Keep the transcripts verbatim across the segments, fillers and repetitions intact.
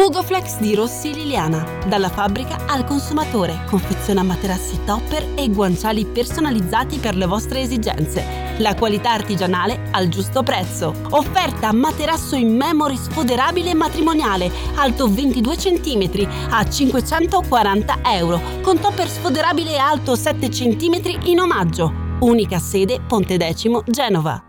Fugoflex di Rossi Liliana. Dalla fabbrica al consumatore. Confeziona materassi topper e guanciali personalizzati per le vostre esigenze. La qualità artigianale al giusto prezzo. Offerta materasso in memory sfoderabile matrimoniale, alto ventidue centimetri a cinquecentoquaranta euro, con topper sfoderabile alto sette centimetri in omaggio. Unica sede Pontedecimo, Genova.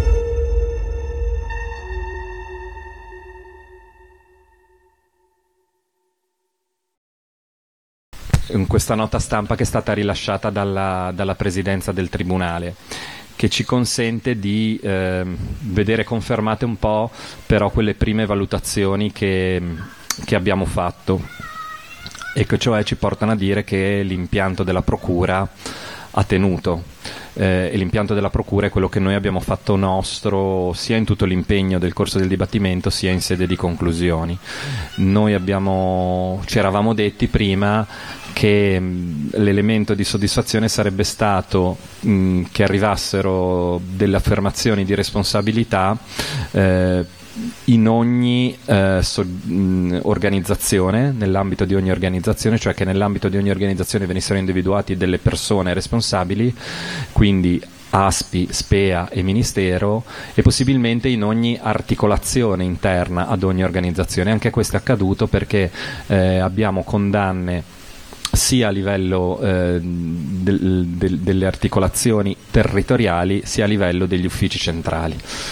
In questa nota stampa che è stata rilasciata dalla, dalla Presidenza del Tribunale, che ci consente di eh, vedere confermate un po' però quelle prime valutazioni che, che abbiamo fatto, e che cioè ci portano a dire che l'impianto della Procura ha tenuto. Eh, e l'impianto della Procura è quello che noi abbiamo fatto nostro sia in tutto l'impegno del corso del dibattimento sia in sede di conclusioni. Noi abbiamo, ci eravamo detti prima che mh, l'elemento di soddisfazione sarebbe stato mh, che arrivassero delle affermazioni di responsabilità eh, in ogni eh, so, mh, organizzazione, nell'ambito di ogni organizzazione, cioè che nell'ambito di ogni organizzazione venissero individuati delle persone responsabili, quindi A S P I, SPEA e Ministero, e possibilmente in ogni articolazione interna ad ogni organizzazione. Anche questo è accaduto perché eh, abbiamo condanne sia a livello eh, del, del, delle articolazioni territoriali sia a livello degli uffici centrali.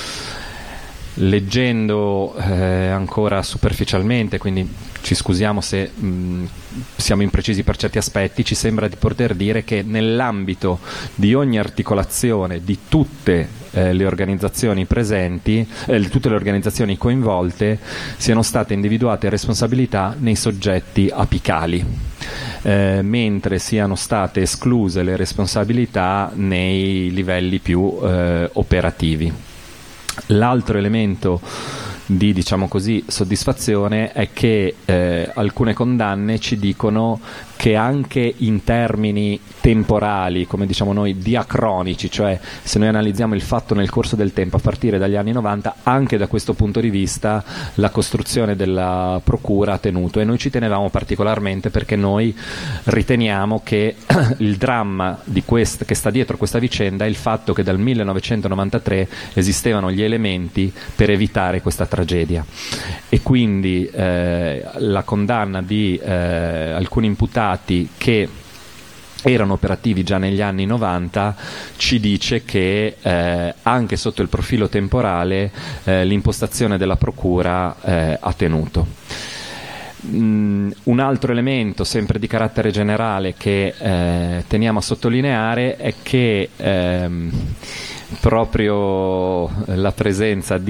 Leggendo eh, ancora superficialmente, quindi ci scusiamo se mh, siamo imprecisi per certi aspetti, ci sembra di poter dire che nell'ambito di ogni articolazione di tutte eh, le organizzazioni presenti, eh, tutte le organizzazioni coinvolte, siano state individuate responsabilità nei soggetti apicali, eh, mentre siano state escluse le responsabilità nei livelli più eh, operativi. L'altro elemento di, diciamo così, soddisfazione è che eh, alcune condanne ci dicono che anche in termini temporali, come diciamo noi, diacronici, cioè se noi analizziamo il fatto nel corso del tempo a partire dagli anni novanta, anche da questo punto di vista la costruzione della Procura ha tenuto, e noi ci tenevamo particolarmente perché noi riteniamo che il dramma di quest- che sta dietro questa vicenda è il fatto che dal millenovecentonovantatré esistevano gli elementi per evitare questa tragedia, e quindi eh, la condanna di eh, alcuni imputati che erano operativi già negli anni novanta ci dice che eh, anche sotto il profilo temporale eh, l'impostazione della Procura eh, ha tenuto. Mm, un altro elemento sempre di carattere generale che eh, teniamo a sottolineare è che ehm, proprio la presenza di